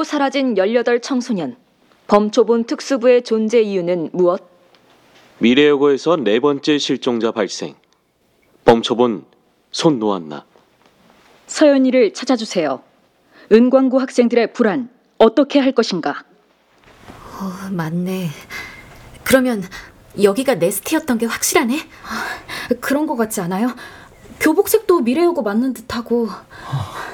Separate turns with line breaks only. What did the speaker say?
그리고 사라진 18 청소년. 범초본 특수부의 존재 이유는 무엇?
미래여고에서 4번째 실종자 발생. 범초본 손노안나.
서연이를 찾아주세요. 은광고 학생들의 불안 어떻게 할 것인가?
맞네. 그러면 여기가 네스트였던 게 확실하네?
그런 거 같지 않아요? 교복색도 미래여고 맞는 듯하고.